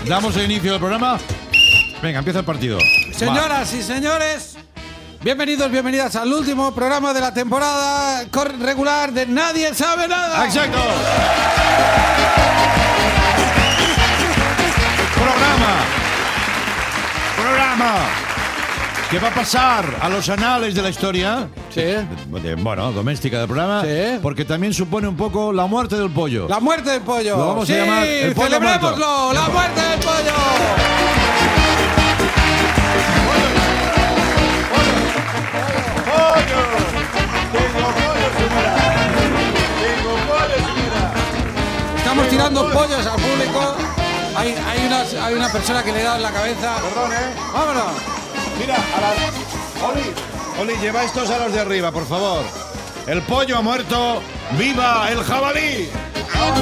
Damos el inicio del programa. Venga, empieza el partido. Señoras y señores, bienvenidos, bienvenidas al último programa de la temporada regular de Nadie Sabe Nada. ¡Exacto! Programa que va a pasar a los anales de la historia. Sí. Bueno, doméstica del programa. Sí. Porque también supone un poco la muerte del pollo. La muerte del pollo. Lo vamos a sí, llamar el pollo celebrémoslo. muerto. La muerte del pollo. Estamos tirando pollos al público. Hay una persona que le da en la cabeza. Perdón, ¡Vámonos! Mira, Oli, lleva estos a los de arriba, por favor. El pollo ha muerto. ¡Viva el jabalí! ¡Jabalí!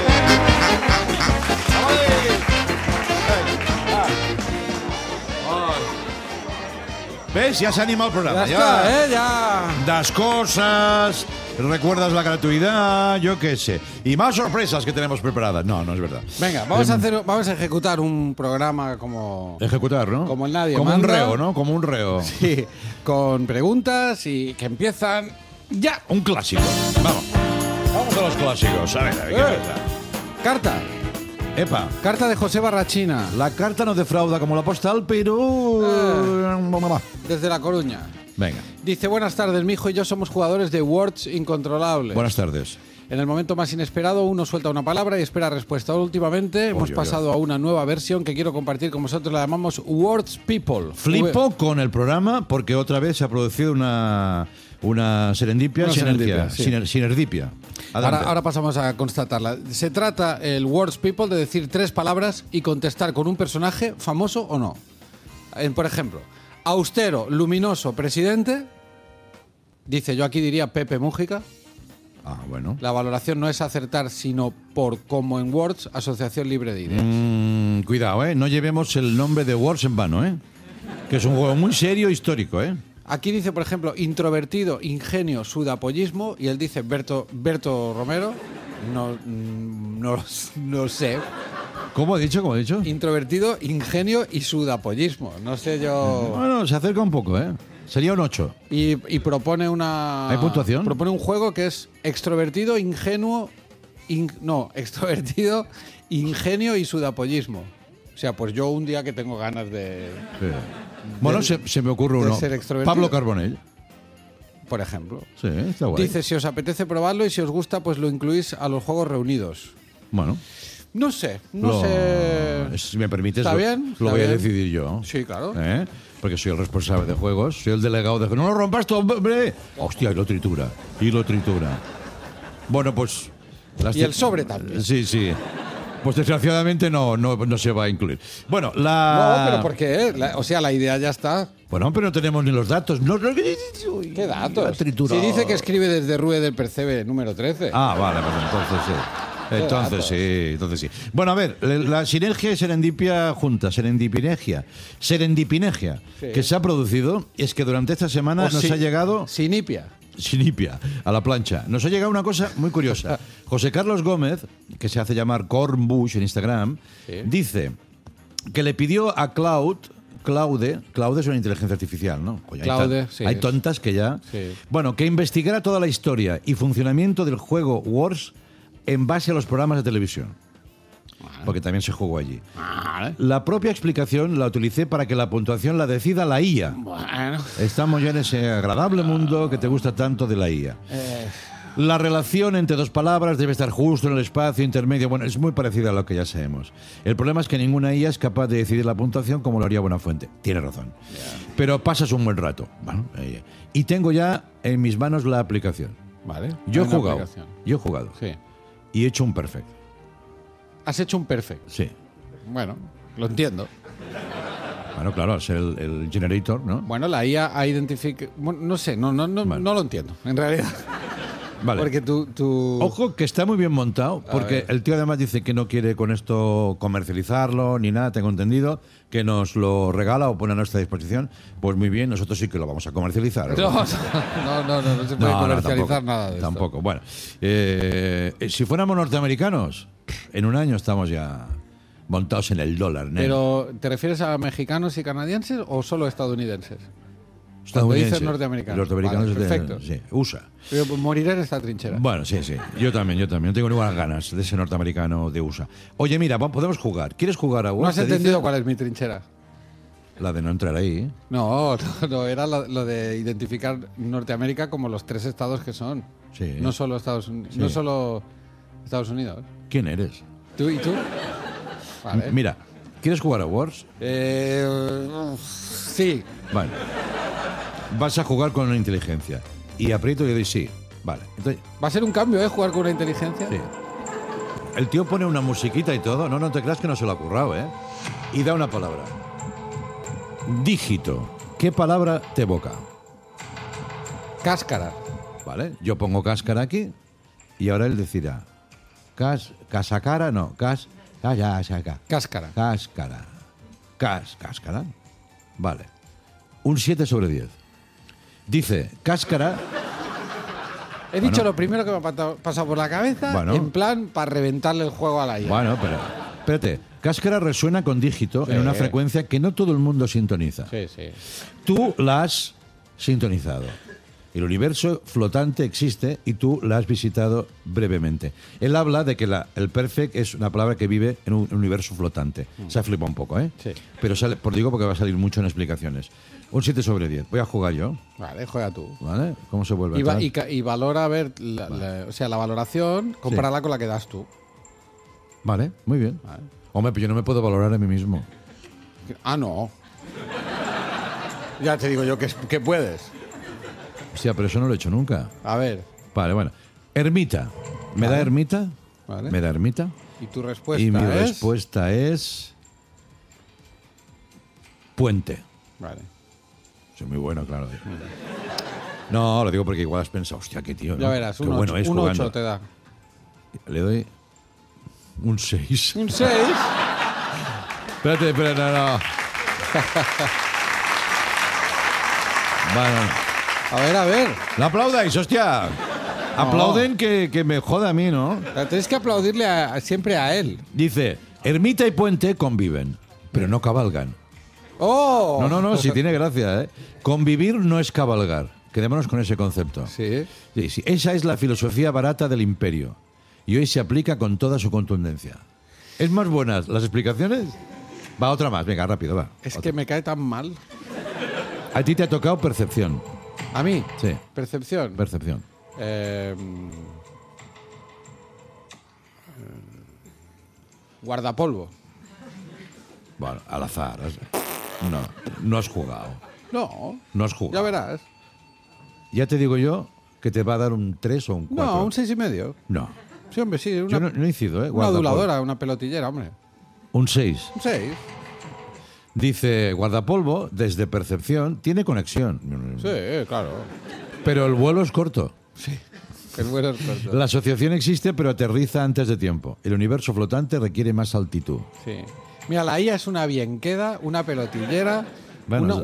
¿Ves? Ya se ha animado el programa. Ya está, ya. Das cosas, recuerdas la gratuidad, yo qué sé. Y más sorpresas que tenemos preparadas. No, no es verdad. Venga, vamos a ejecutar un programa como... Ejecutar, ¿no? Como el nadie Como manda. un reo, ¿no? Como un reo. Sí, con preguntas y que empiezan ya. Un clásico. Vamos. Vamos a los clásicos. A ver, ¿qué pasa? Carta. Epa. Carta de José Barrachina. La carta no defrauda como la postal, pero... Desde La Coruña. Venga. Dice, buenas tardes, mi hijo y yo somos jugadores de Words Incontrolables. Buenas tardes. En el momento más inesperado, uno suelta una palabra y espera respuesta. Últimamente hemos pasado a una nueva versión que quiero compartir con vosotros. La llamamos Words People. Flipo con el programa porque otra vez se ha producido una serendipia, Una sinergia, serendipia, sí. sinergipia. Ahora pasamos a constatarla. Se trata el Words People de decir 3 palabras y contestar con un personaje famoso o no. Por ejemplo, austero, luminoso, presidente. Dice, yo aquí diría Pepe Mújica. Ah, bueno. La valoración no es acertar, sino por como en Words, asociación libre de ideas. Cuidado, no llevemos el nombre de Words en vano, que es un juego muy serio e histórico, Aquí dice, por ejemplo, introvertido, ingenio, sudapollismo. Y él dice Berto Romero. No sé. ¿Cómo ha dicho? Introvertido, ingenio y sudapollismo. No sé yo. Bueno, se acerca un poco, Sería un 8. Y propone una. ¿Hay puntuación? Propone un juego que es extrovertido, ingenuo. Extrovertido, ingenio y sudapollismo. O sea, pues yo un día que tengo ganas de. Sí. Bueno, se me ocurre uno. ser extrovertido. Pablo Carbonell. Por ejemplo. Sí, está guay. Dice, si os apetece probarlo y si os gusta, pues lo incluís a los juegos reunidos. Bueno. No sé. Si me permites, ¿Está bien? Lo ¿Está voy a bien? decidir yo. Sí, claro. Porque soy el responsable de juegos, soy el delegado de juegos. ¡No lo rompas tú, hombre! Hostia, y lo tritura. Bueno, pues... Y el sobre también. Sí. Pues desgraciadamente no se va a incluir. Bueno, No, pero ¿por qué? O sea, la idea ya está. Bueno, pero no tenemos ni los datos. ¿Qué datos? La tritura. Si dice que escribe desde Rue del Percebe, número 13. Ah, vale, pues entonces sí. Bueno, a ver, la sinergia y serendipia junta, serendipinegia, Sí. que se ha producido es que durante esta semana nos ha llegado... Sinipia. Sinipia, a la plancha. Nos ha llegado una cosa muy curiosa. José Carlos Gómez, que se hace llamar Cornbush en Instagram, dice que le pidió a Claude es una inteligencia artificial, ¿no? Oye, Claude, sí. hay tontas que ya... Sí. Bueno, que investigara toda la historia y funcionamiento del juego Wars en base a los programas de televisión. Porque también se jugó allí. La propia explicación la utilicé para que la puntuación la decida la IA. Bueno. Estamos ya en ese agradable mundo que te gusta tanto de la IA. La relación entre 2 palabras debe estar justo en el espacio intermedio. Bueno, es muy parecida a lo que ya sabemos. El problema es que ninguna IA es capaz de decidir la puntuación como lo haría Buenafuente. Tiene razón. Pero pasas un buen rato. Bueno, y tengo ya en mis manos la aplicación. Vale. Yo he Una jugado. aplicación. Sí. Sí. Y he hecho un perfect. Has hecho un perfect. Sí. Bueno, lo entiendo. Bueno, claro, es el generator, ¿no? Bueno, la IA ha identificado... Bueno, no sé, no lo entiendo, en realidad. Vale. Porque tú... Ojo, que está muy bien montado, porque el tío además dice que no quiere con esto comercializarlo ni nada, tengo entendido, que nos lo regala o pone a nuestra disposición. Pues muy bien, nosotros sí que lo vamos a comercializar. No se puede comercializar nada de esto. Tampoco. Bueno, si fuéramos norteamericanos, en un año estamos ya... montados en el dólar, nene. Pero, ¿te refieres a mexicanos y canadienses o solo estadounidenses? Cuando dices norteamericanos. Los norteamericanos, vale, perfecto. Sí, USA. Pero moriré en esta trinchera. Bueno, sí. Yo también. No tengo ninguna ganas de ese norteamericano de USA. Oye, mira, podemos jugar. ¿Quieres jugar a ¿No Word? has entendido cuál es mi trinchera? La de no entrar ahí. No, era lo de identificar Norteamérica como los 3 estados que son. Sí. No solo Estados Unidos. Sí. No solo Estados Unidos. ¿Quién eres? ¿Tú y tú? Vale. Mira, ¿quieres jugar a Words? Sí. Vale. Vas a jugar con una inteligencia. Y aprieto y doy sí. Vale. Entonces, Va a ser un cambio, jugar con una inteligencia. sí. El tío pone una musiquita y todo. No te creas que no se lo ha currado, ¿eh? Y da una palabra. Dígito. ¿Qué palabra te evoca? Cáscara. Vale. Yo pongo cáscara aquí y ahora él decidirá. Casacara, no. Cáscara. Cáscara. Cáscara. Vale. Un 7 sobre 10. Dice, cáscara. He dicho lo primero que me ha pasado por la cabeza, Bueno. en plan para reventarle el juego a la IA. Bueno, pero espérate. Cáscara resuena con dígito Sí. en una frecuencia que no todo el mundo sintoniza. Sí. Tú la has sintonizado. El universo flotante existe y tú la has visitado brevemente. Él habla de que el perfect es una palabra que vive en un universo flotante. Se ha flipado un poco, ¿eh? Sí. Pero digo porque va a salir mucho en explicaciones. Un 7 sobre 10. Voy a jugar yo, Vale, juega tú. ¿vale? ¿Cómo se vuelve? Y valora, a ver, la valoración, compárala con la que das tú. Vale, muy bien. Vale. Hombre, pero yo no me puedo valorar a mí mismo. Ah, no. Ya te digo yo que puedes. Hostia, pero eso no lo he hecho nunca. A ver. Vale, bueno. Ermita. ¿Me da ermita? Vale. ¿Me da ermita? Y tu respuesta Y mi es... respuesta es... Puente. Vale. Soy muy bueno, claro. No, lo digo porque igual has pensado, hostia, qué tío, ¿no? Ya verás, Qué un 8, bueno es un jugando. 8 te da. Le doy un 6. Un 6. Espérate, no. Bueno, A ver. no aplaudáis, hostia. Aplauden que me joda a mí, ¿no? Tenéis que aplaudirle siempre a él. Dice, ermita y puente conviven, pero no cabalgan. ¡Oh! No, sí tiene gracia, ¿eh? Convivir no es cabalgar. Quedémonos con ese concepto. Sí. Sí. Esa es la filosofía barata del imperio. Y hoy se aplica con toda su contundencia. ¿Es más buenas las explicaciones? Va, otra más. Venga, rápido, va. Es Otra. que me cae tan mal. A ti te ha tocado percepción. ¿A mí? Sí, Percepción. percepción. Guardapolvo. Bueno, al azar. No has jugado. No. No has jugado. Ya verás. Ya te digo yo que te va a dar un 3 o un 4. No, un 6,5. No. Sí, hombre, sí. Yo no incido, ¿eh? Una Guardapolvo. aduladora, una pelotillera, hombre. Un 6. Un 6. Dice, guardapolvo, desde percepción, tiene conexión. Sí, claro. Pero el vuelo es corto. Sí. El vuelo es corto. La asociación existe, pero aterriza antes de tiempo. El universo flotante requiere más altitud. Sí. Mira, la IA es una bienqueda, una pelotillera, Bueno,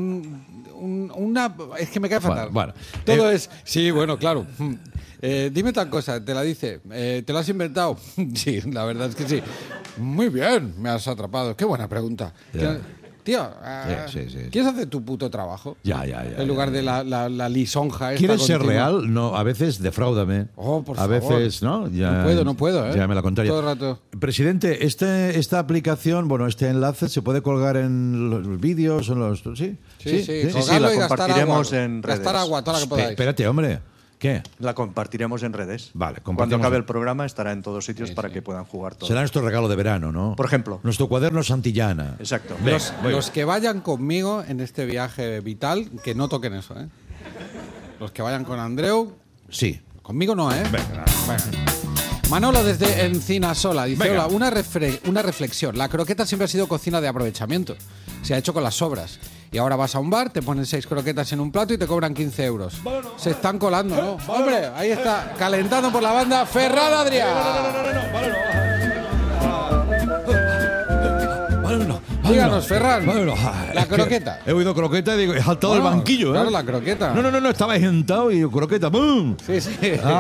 es que me cae fatal. Bueno, Todo es... Sí, bueno, claro. Dime tal cosa, te la dice. ¿Te lo has inventado? Sí, la verdad es que sí. Muy bien, me has atrapado. Qué buena pregunta. Ya. Tío, Sí. ¿quieres hacer tu puto trabajo? Ya. En lugar de la lisonja esta ¿Quieres ser continua? real? No, a veces defráudame. Oh, por a favor. veces, ¿no? Ya, No puedo, ¿eh? Ya me la contaría. Todo el rato. Presidente, esta aplicación, bueno, este enlace se puede colgar en los vídeos, en los... ¿Sí? Sí, colgarlo sí, la y gastar compartiremos agua. en redes. Gastar agua, toda la que podáis. Espérate, hombre. ¿Qué? La compartiremos en redes. Vale, Cuando compartimos. acabe el programa estará en todos sitios para que puedan jugar todos. Será nuestro regalo de verano, ¿no? Por ejemplo. Nuestro cuaderno Santillana. Exacto. Venga, Los que vayan conmigo en este viaje vital, que no toquen eso, ¿eh? Los que vayan con Andreu, Sí. conmigo no, ¿eh? Venga. Manolo desde Encinasola dice, Venga. hola, una reflexión. La croqueta siempre ha sido cocina de aprovechamiento. Se ha hecho con las sobras. Y ahora vas a un bar, te ponen 6 croquetas en un plato y te cobran 15 euros. Se están colando, ¿no? Hombre, ahí está, calentando por la banda, Ferran Adrià. Díganos, Ferran. Bueno, la es que croqueta. He oído croqueta y digo, he saltado Bueno, del banquillo, claro, ¿eh? la croqueta. No, estaba sentado y yo, croqueta, ¡bum! Sí, sí.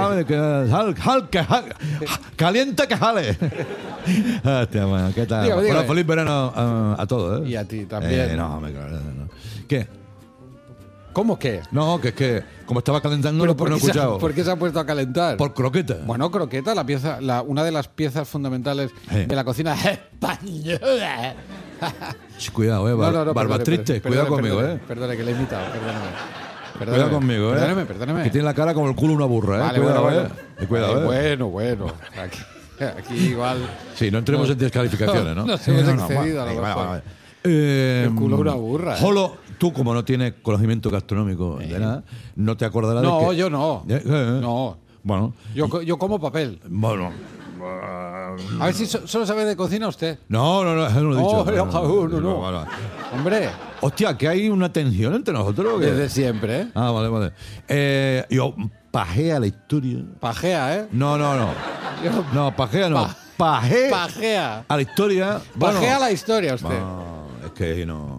Calienta que jale. Hostia, bueno, ¿qué tal? Dígame, dígame. Bueno, feliz verano a todos, ¿eh? Y a ti también. No, no. ¿Qué? ¿Cómo que? No, que es que como estaba calentando, pues no he escuchado. ¿Por qué se ha puesto a calentar? Por croqueta. Bueno, croqueta, una de las piezas fundamentales de la cocina española. Cuidado, Barbas tristes, cuidado conmigo, Perdone, que le he imitado, perdóname. Cuidado conmigo, Perdóname. Que tiene la cara como el culo de una burra, Vale, Cuidado, Cuidado, Bueno. Aquí igual. Sí, no entremos en descalificaciones, ¿no? Nos hemos excedido a lo mejor. El culo de una burra. Jolo, tú como no tienes conocimiento gastronómico de nada, no te acordarás de que... No, yo no. No. Bueno. Yo como papel. Bueno. A ver si solo sabe de cocina usted. No, eso no lo he dicho. No. Vale. Hombre. Hostia, que hay una tensión entre nosotros. ¿O qué? Desde siempre, ¿eh? Ah, vale. Yo pajea la historia. Pajea, ¿eh? No, pajea no. Pajea. A la historia. Pajea la historia usted. No, es que no.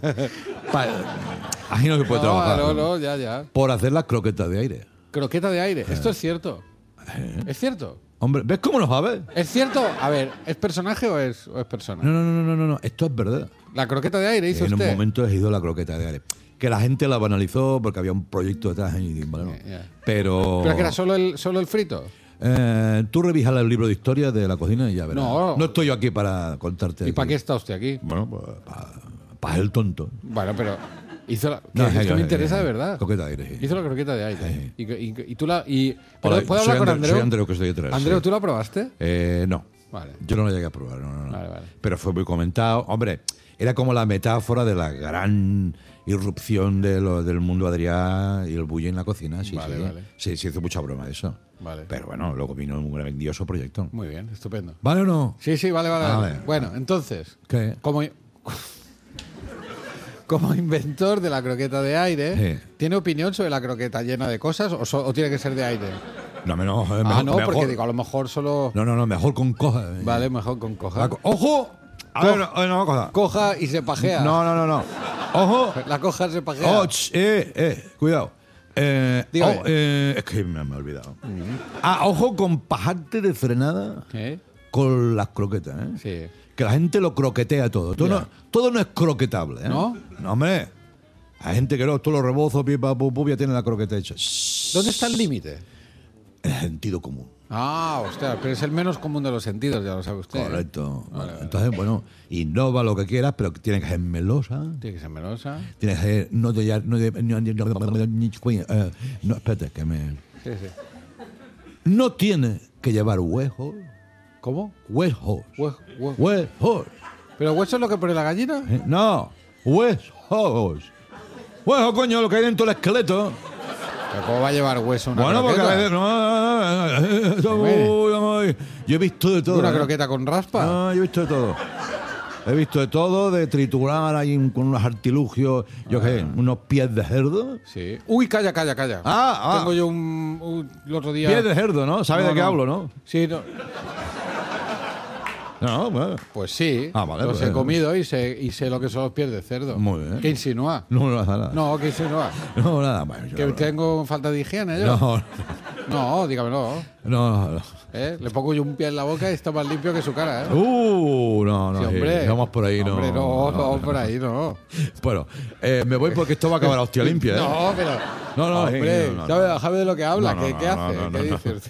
Ahí no se puede trabajar. No, ya. Por hacer las croquetas de aire. Croqueta de aire. Esto es cierto. ¿Es cierto? Hombre, ¿ves cómo lo sabes? ¿Es cierto? A ver, ¿es personaje o es persona? No. Esto es verdad. La croqueta de aire hizo En usted. un momento he ido la croqueta de aire. Que la gente la banalizó porque había un proyecto detrás. Pero que era solo el frito. Tú revisas el libro de historia de la cocina y ya verás. No estoy yo aquí para contarte. ¿Y para qué está usted aquí? Bueno, pues para el tonto. Bueno, pero hizo la... es que me interesa de verdad. Croqueta de aire, sí. Hizo la croqueta de aire. Sí. Y tú la... Hola, ¿puedo hablar con Andreu? Soy Andreu, que estoy detrás. Andreu, sí. ¿tú la probaste? No. Vale. Yo no la llegué a probar, no. Vale. Pero fue muy comentado. Hombre, era como la metáfora de la gran irrupción del mundo Adrià y el bullying en la cocina. Sí, Vale. Sí, hizo mucha broma de eso. Vale. Pero bueno, luego vino un grandioso proyecto. Muy bien, estupendo. ¿Vale o no? Sí, vale. Vale. Bueno, entonces, ¿Qué? como inventor de la croqueta de aire, Sí. ¿tiene opinión sobre la croqueta llena de cosas o tiene que ser de aire? No, mejor. Porque digo, a lo mejor solo... No, mejor con coja. Vale, mejor con coja. ¡Ojo! A ver, no, cosa. Coja y se pajea. No. ¡Ojo! La coja se pajea. Cuidado. Dígame. Es que me he olvidado. Ojo con pajarte de frenada ¿Eh? con las croquetas, ¿eh? Sí. Que la gente lo croquetea todo. Todo no es croquetable, ¿eh? ¿No? No, hombre. Hay gente que no, todos los rebozos, pipa, ya tiene la croqueta hecha. ¿Dónde está el límite? El sentido común. Hostia, pero es el menos común de los sentidos, ya lo sabe usted. Correcto. Vale. Entonces, bueno, innova lo que quieras, pero tiene que ser melosa. Tiene que ser melosa. Tiene que ser. No, espérate, que me. Sí. No tiene que llevar huesos. ¿Cómo? Huesos. Huesos. ¿Pero hueso es lo que pone la gallina? No, huesos. Huesos, coño, lo que hay dentro del esqueleto. ¿Pero cómo va a llevar hueso una Bueno, porque croqueta? yo he visto de todo. ¿Una croqueta con raspa? No, yo he visto de todo. He visto de todo, de triturar ahí con unos artilugios, unos pies de cerdo. Sí. Uy, calla. Tengo yo el otro día... Pies de cerdo, ¿no? ¿Sabes de qué hablo, no? Sí, no. No, bueno. Pues sí. Vale, los he comido y sé lo que son los pies de cerdo. Muy bien. ¿Qué insinúa? No, nada. No, ¿qué insinúa? No, nada. Bueno, ¿Que tengo falta de higiene yo? No, dígamelo. No. Le pongo yo un pie en la boca y está más limpio que su cara, ¿eh? No. Sí, hombre. Vamos por ahí, Hombre, no, por ahí no. Bueno, me voy porque esto va a acabar a hostia limpia, ¿eh? No, pero... No, hombre, no. ¿sabe de lo que habla? ¿Qué hace? No. ¿Qué dice usted?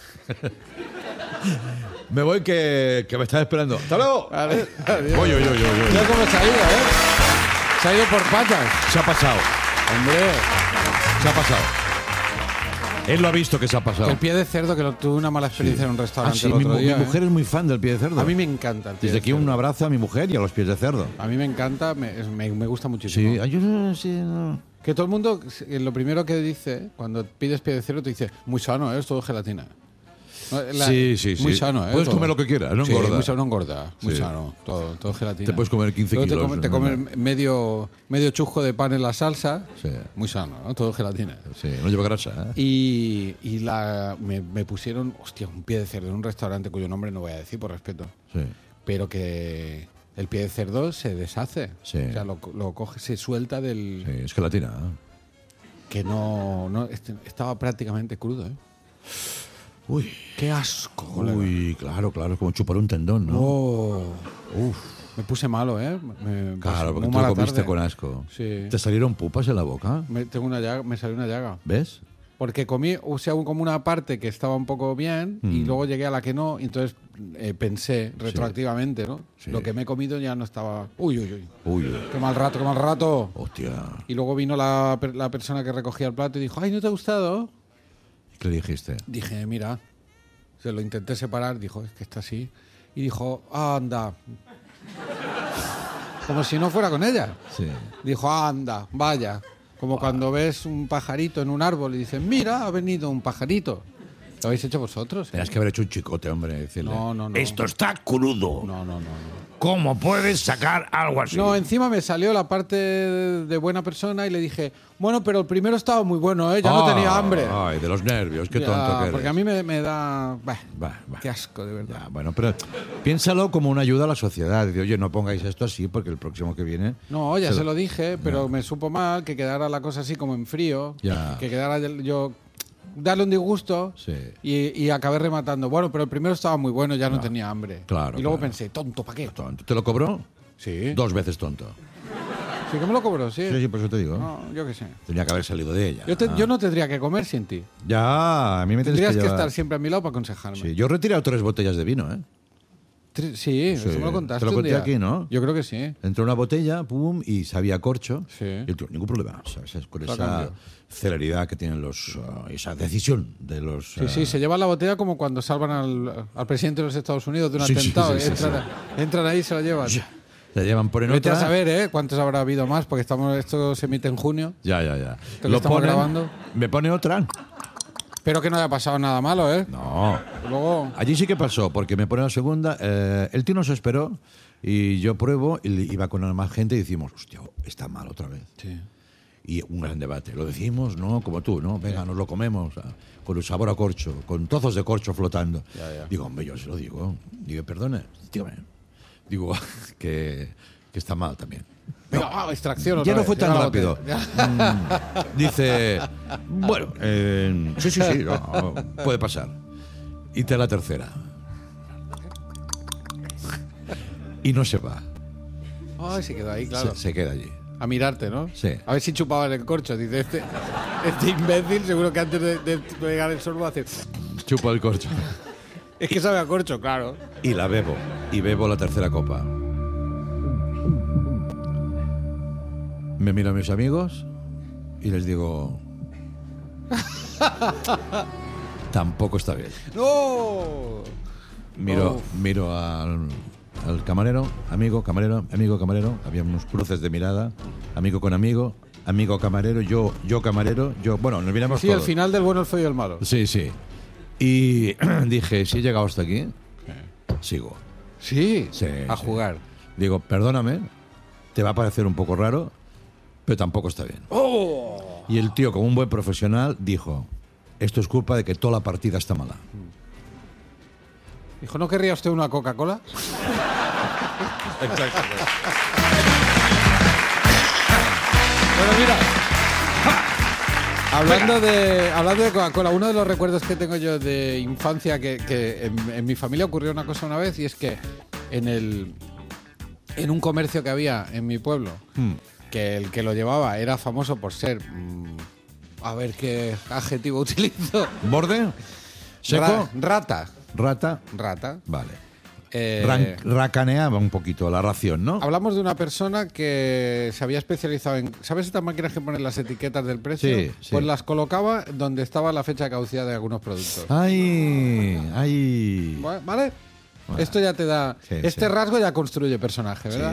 Me voy que me estás esperando. ¡Hasta luego! Vale, adiós. Oye. Mira cómo se ha ido, ¿eh? Se ha ido por patas. Se ha pasado. Hombre, Se ha pasado. Él lo ha visto que se ha pasado. el pie de cerdo, que tuve una mala experiencia en un restaurante el mi otro día. mujer es muy fan del pie de cerdo. A mí me encanta el pie Desde de aquí cerdo. un abrazo a mi mujer y a los pies de cerdo. A mí me encanta, me gusta muchísimo. Sí, yo no sé. No. Que todo el mundo, lo primero que dice, cuando pides pie de cerdo, te dice, muy sano, es todo gelatina. Sí. Muy sano, ¿eh? Puedes todo. comer lo que quieras, no Sí, engorda. muy sano, no engorda. Muy Sí. sano, todo gelatina. Te puedes comer 15 Luego kilos. Te comes medio chusco de pan en la salsa. Sí. Muy sano, ¿no? Todo gelatina. Sí, no lleva grasa. ¿eh? Me pusieron, hostia, un pie de cerdo en un restaurante cuyo nombre no voy a decir por respeto. Sí. Pero que El pie de cerdo se deshace. Sí. O sea, lo coge, se suelta del... Sí, es gelatina. Que estaba prácticamente crudo, ¿eh? Uy. ¡Qué asco! Colega. Uy, claro, como chupar un tendón, ¿no? Oh. Uf. Me puse malo, ¿eh? Claro, porque muy tú lo mala comiste tarde. con asco. Sí. ¿Te salieron pupas en la boca? Me salió una llaga. ¿Ves? Porque comí, o sea, como una parte que estaba un poco bien y luego llegué a la que no, y entonces pensé retroactivamente, ¿no? Sí. Lo que me he comido ya no estaba... Uy. Uy. ¡Qué mal rato! Hostia. Y luego vino la persona que recogía el plato y dijo, ¡ay, no te ha gustado! ¿Qué le dijiste? Dije, mira, se lo intenté separar, dijo, es que está así. Y dijo, anda. Como si no fuera con ella. Sí. Dijo, anda, vaya. Como cuando ves un pajarito en un árbol y dices, mira, ha venido un pajarito. ¿Lo habéis hecho vosotros? Tenías que haber hecho un chicote, hombre. Decirle, No. Esto está crudo. No. ¿Cómo puedes sacar algo así? No, encima me salió la parte de buena persona y le dije, bueno, pero el primero estaba muy bueno, ¿eh? Ya no tenía hambre. Ay, de los nervios, qué Ya, tonto que eres. porque a mí me da... Bah, Va. qué asco, de verdad. Ya, bueno, pero piénsalo como una ayuda a la sociedad. Dice, oye, no pongáis esto así porque el próximo que viene... No, ya se lo dije, pero me supo mal que quedara la cosa así como en frío. Ya. Que quedara yo... Darle un disgusto Sí. y acabé rematando. Bueno, pero el primero estaba muy bueno, ya no tenía hambre. Claro, Y luego claro. pensé, tonto, ¿para qué? Tonto. ¿Te lo cobró? Sí. 2 veces tonto. Sí que me lo cobró, sí. Sí, por eso te digo. No, yo qué sé. Tenía que haber salido de ella. Yo no tendría que comer sin ti. Ya, a mí me tienes Tendrías que que llevar... estar siempre a mi lado para aconsejarme. Sí, yo he retirado 3 botellas de vino, ¿eh? Sí, eso me lo contaste Te lo un conté día. aquí, ¿no? Yo creo que sí. Entró una botella, pum, y sabía corcho. Sí. Y el tío, ningún problema. ¿Sabes? Con Lo esa cambio. celeridad que tienen esa decisión de los... Sí, se lleva la botella como cuando salvan al presidente de los Estados Unidos de un Sí, atentado. sí, Entran ahí y se la llevan. Se llevan, ponen Vete otra... a saber, cuántos habrá habido más, porque esto se emite en junio. Ya. que estamos grabando. Me pone otra. Espero que no haya pasado nada malo, ¿eh? No. Luego... Allí sí que pasó, porque me pone la segunda. El tío no se esperó y yo pruebo y iba con más gente y decimos, hostia, está mal otra vez. Sí. Y un gran debate. Lo decimos, ¿no? Como tú, ¿no? Venga, nos lo comemos con el sabor a corcho, con trozos de corcho flotando. Ya. Digo, hombre, yo se lo digo. Digo, perdone, tío, digo que está mal también. Venga, extracción. Ya otra no vez, fue tan llega la rápido. botella. Dice, bueno, sí, no, puede pasar. Y te la tercera. Y no se va. Ay, se quedó ahí, claro. Se queda allí. A mirarte, ¿no? Sí. A ver si chupaban el corcho. Dice, este imbécil seguro que antes de pegar el sorbo hace... Chupa el corcho. Es que sabe a corcho, claro. Y la bebo. Y bebo la tercera copa. Me miro a mis amigos y les digo... Tampoco está bien. ¡No! Miro al camarero, amigo, camarero. Había unos cruces de mirada. Amigo con amigo, camarero, yo camarero, yo... Bueno, nos miramos Sí, todos. el final del bueno, el feo y el malo. Sí. Y dije, si he llegado hasta aquí, sigo. Sí, Sí, a sí. jugar. Digo, perdóname, te va a parecer un poco raro, pero tampoco está bien. ¡Oh! Y el tío, como un buen profesional, dijo, esto es culpa de que toda la partida está mala. Dijo, ¿no querría usted una Coca-Cola? Exacto. Bueno, mira. Hablando de Coca-Cola, uno de los recuerdos que tengo yo de infancia, que en mi familia ocurrió una cosa una vez, y es que en un comercio que había en mi pueblo, que el que lo llevaba era famoso por ser... a ver qué adjetivo utilizo. ¿Borde? ¿Seco? Rata. ¿Rata? Vale. Racaneaba un poquito la ración, ¿no? Hablamos de una persona que se había especializado en... ¿Sabes estas máquinas que ponen las etiquetas del precio? Sí. Pues las colocaba donde estaba la fecha de caducidad de algunos productos. ¡Ay! ¿Vale? Esto ya te da... Sí, este sí. rasgo ya construye personaje, ¿verdad?